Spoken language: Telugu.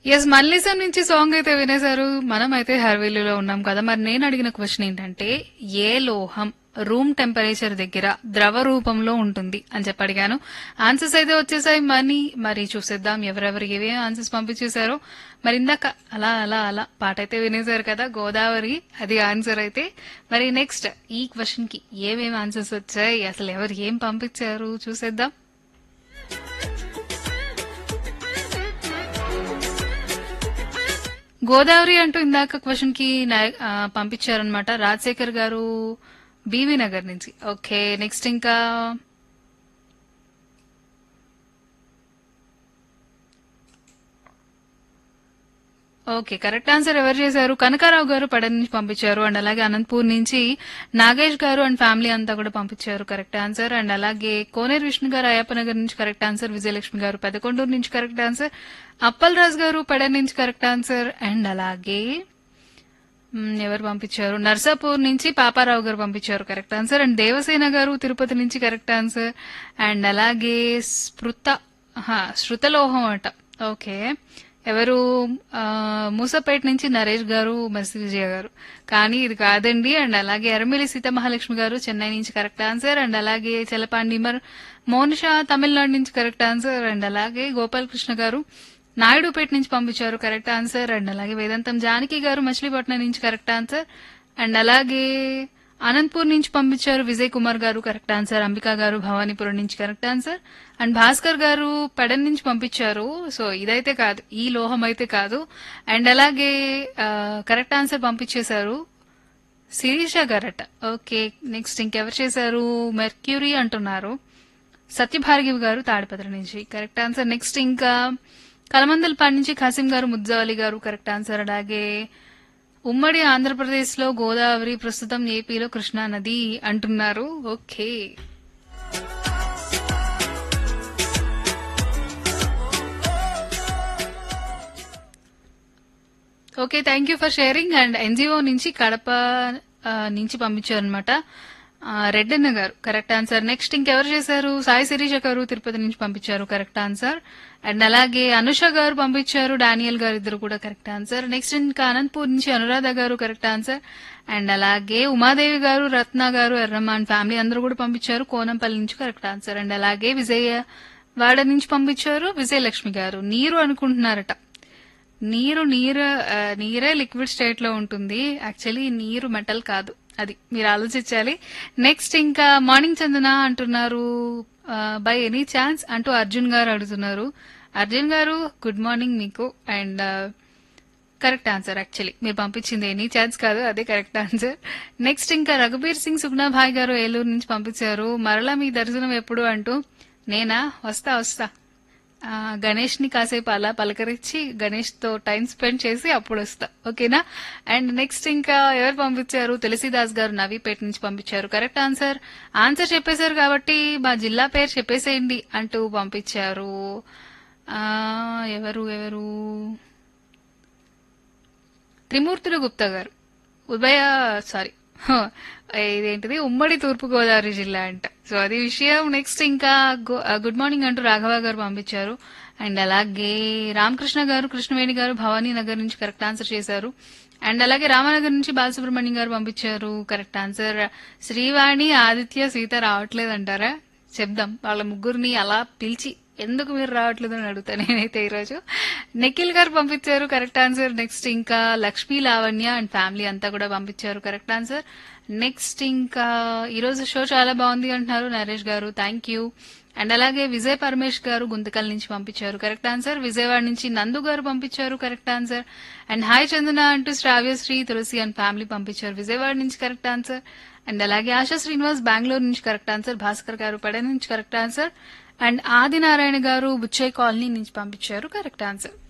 ఎస్ మల్లిసం నుంచి సాంగ్ అయితే వినేశారు. మనం అయితే హర్వేలీలో ఉన్నాం కదా. మరి నేను అడిగిన క్వశ్చన్ ఏంటంటే, ఏ లోహం రూమ్ టెంపరేచర్ దగ్గర ద్రవ రూపంలో ఉంటుంది అని చెప్పి అడిగాను. ఆన్సర్స్ అయితే వచ్చేసాయి. మరి చూసేద్దాం ఎవరెవరు ఏమేమి ఆన్సర్స్ పంపించేశారో. మరి ఇందాక అలా అలా అలా పాట అయితే వినేశారు కదా, గోదావరి అది ఆన్సర్ అయితే. మరి నెక్స్ట్ ఈ క్వశ్చన్ కి ఏమేమి ఆన్సర్స్ వచ్చాయి, అసలు ఎవరు ఏం పంపించారు చూసేద్దాం. గోదావరి అంటూ ఇందాక క్వశ్చన్ కి పంపించారనమాట రాజశేఖర్ గారు బీవీ నగర్ నుంచి. ఓకే నెక్స్ట్ ఇంకా ఓకే కరెక్ట్ ఆన్సర్ ఎవరు చేశారు, కనకారావు గారు పడన్ నుంచి పంపించారు. అండ్ అలాగే అనంతపూర్ నుంచి నాగేష్ గారు అండ్ ఫ్యామిలీ అంతా కూడా పంపించారు కరెక్ట్ ఆన్సర్. అండ్ అలాగే కోనేరు విష్ణు గారు అయ్యప్పనగర్ నుంచి కరెక్ట్ ఆన్సర్. విజయలక్ష్మి గారు పెదకొండూరు నుంచి కరెక్ట్ ఆన్సర్. అప్పల్ రాజ్ గారు పడన్ నుంచి కరెక్ట్ ఆన్సర్. అండ్ అలాగే ఎవరు పంపించారు, నర్సాపూర్ నుంచి పాపారావు గారు పంపించారు కరెక్ట్ ఆన్సర్. అండ్ దేవసేన గారు తిరుపతి నుంచి కరెక్ట్ ఆన్సర్. అండ్ అలాగే శృతలోహం అట. ఓకే ఎవరు మూసపేట నుంచి నరేష్ గారు మర్సి విజయ గారు, కానీ ఇది కాదండి. అండ్ అలాగే ఎర్రమిల్లి సీతామహాలక్ష్మి గారు చెన్నై నుంచి కరెక్ట్ ఆన్సర్. అండ్ అలాగే చెలపాండి మోనిషా తమిళనాడు నుంచి కరెక్ట్ ఆన్సర్. అండ్ అలాగే గోపాలకృష్ణ గారు నాయుడుపేట నుంచి పంపించారు కరెక్ట్ ఆన్సర్. అండ్ అలాగే వేదాంతం జానకి గారు మచిలీపట్నం నుంచి కరెక్ట్ ఆన్సర్. అండ్ అలాగే అనంతపూర్ నుంచి పంపించారు విజయ్ కుమార్ గారు కరెక్ట్ ఆన్సర్. అంబికా గారు భవానీపురం నుంచి కరెక్ట్ ఆన్సర్. అండ్ భాస్కర్ గారు పెడన్ నుంచి పంపించారు. సో ఇదైతే కాదు, ఈ లోహం అయితే కాదు. అండ్ అలాగే కరెక్ట్ ఆన్సర్ పంపించేశారు శిరీష గారట. ఓకే నెక్స్ట్ ఇంకెవరు చేశారు, మెర్క్యూరీ అంటున్నారు సత్యభార్గివి గారు తాడిపత్రి నుంచి కరెక్ట్ ఆన్సర్. నెక్స్ట్ ఇంకా కలమందలపాడు నుంచి ఖాసిం గారు ముద్జావలి గారు కరెక్ట్ ఆన్సర్. అలాగే ఉమ్మడి ఆంధ్రప్రదేశ్ లో గోదావరి, ప్రస్తుతం ఏపీలో కృష్ణా నది అంటున్నారు. Okay okay thank you for sharing. And NGO నుంచి కడప నుంచి పంపించారు అనమాట రెడ్డన్న గారు కరెక్ట్ ఆన్సర్. నెక్స్ట్ ఇంకెవరు చేశారు, సాయి శిరీష గారు తిరుపతి నుంచి పంపించారు కరెక్ట్ ఆన్సర్. అండ్ అలాగే అనుష గారు పంపించారు, డానియల్ గారు ఇద్దరు కూడా కరెక్ట్ ఆన్సర్. నెక్స్ట్ ఇంకా అనంతపూర్ నుంచి అనురాధ గారు కరెక్ట్ ఆన్సర్. అండ్ అలాగే ఉమాదేవి గారు, రత్న గారు, ఎర్రమ్మాన్ ఫ్యామిలీ అందరూ కూడా పంపించారు కోనంపల్లి నుంచి కరెక్ట్ ఆన్సర్. అండ్ అలాగే విజయవాడ నుంచి పంపించారు విజయలక్ష్మి గారు నీరు అనుకుంటున్నారట. నీరే లిక్విడ్ స్టేట్ లో ఉంటుంది, యాక్చువల్లీ నీరు మెటల్ కాదు, అది మీరు ఆలోచించాలి. నెక్స్ట్ ఇంకా మార్నింగ్ చందన అంటున్నారు బై ఎనీ ఛాన్స్ అంటూ అర్జున్ గారు అడుగుతున్నారు. అర్జున్ గారు గుడ్ మార్నింగ్ మీకు. అండ్ కరెక్ట్ ఆన్సర్, యాక్చువల్లీ మీరు పంపించింది ఎనీ ఛాన్స్ కాదు, అదే కరెక్ట్ ఆన్సర్. నెక్స్ట్ ఇంకా రఘుబీర్ సింగ్ సుగ్నాభాయ్ గారు ఏలూరు నుంచి పంపించారు మరలా మీ దర్శనం ఎప్పుడు అంటూ. నేనా వస్తా గణేష్ ని కాసేపు అలా పలకరించి గణేష్ తో టైం స్పెండ్ చేసి అప్పుడు వస్తా, ఓకేనా. అండ్ నెక్స్ట్ ఇంకా ఎవరు పంపించారు, తులసిదాస్ గారు నవీపేట నుంచి పంపించారు కరెక్ట్ ఆన్సర్. ఆన్సర్ చెప్పేశారు కాబట్టి మా జిల్లా పేరు చెప్పేసేయండి అంటూ పంపించారు. ఎవరు త్రిమూర్తులు గుప్తా గారు ఇదేంటిది ఉమ్మడి తూర్పు గోదావరి జిల్లా అంట. సో అది విషయం. నెక్స్ట్ ఇంకా గుడ్ మార్నింగ్ అంటూ రాఘవ గారు పంపించారు. అండ్ అలాగే రామకృష్ణ గారు, కృష్ణవేణి గారు భవానీ నగర్ నుంచి కరెక్ట్ ఆన్సర్ చేశారు. అండ్ అలాగే రామనగర్ నుంచి బాలసుబ్రహ్మణ్యం గారు పంపించారు కరెక్ట్ ఆన్సర్. శ్రీవాణి, ఆదిత్య, సీత రావట్లేదంటారా, చెప్దాం వాళ్ళ ముగ్గురిని అలా పిలిచి ఎందుకు మీరు రావట్లేదు అని అడుగుతా నేనైతే ఈరోజు. నిఖిల్ గారు పంపించారు కరెక్ట్ ఆన్సర్. నెక్స్ట్ ఇంకా లక్ష్మీ, లావణ్య అండ్ ఫ్యామిలీ అంతా కూడా పంపించారు కరెక్ట్ ఆన్సర్. నెక్స్ట్ ఇంకా ఈరోజు షో చాలా బాగుంది అంటున్నారు నరేష్ గారు, థ్యాంక్ యూ. అండ్ అలాగే విజయ్ పరమేష్ గారు గుంతకల్ నుంచి పంపించారు కరెక్ట్ ఆన్సర్. విజయవాడ నుంచి నందు గారు పంపించారు కరెక్ట్ ఆన్సర్. అండ్ హాయ్ చందన అంటూ శ్రావ్యశ్రీ, తులసి అండ్ ఫ్యామిలీ పంపించారు విజయవాడ నుంచి కరెక్ట్ ఆన్సర్. అండ్ అలాగే ఆశా శ్రీనివాస్ బెంగళూరు నుంచి కరెక్ట్ ఆన్సర్. భాస్కర్ గారు పడే నుంచి కరెక్ట్ ఆన్సర్. అండ్ ఆదినారాయణ గారు బుచ్చయ్య కాలనీ నుంచి పంపించారు కరెక్ట్ ఆన్సర్.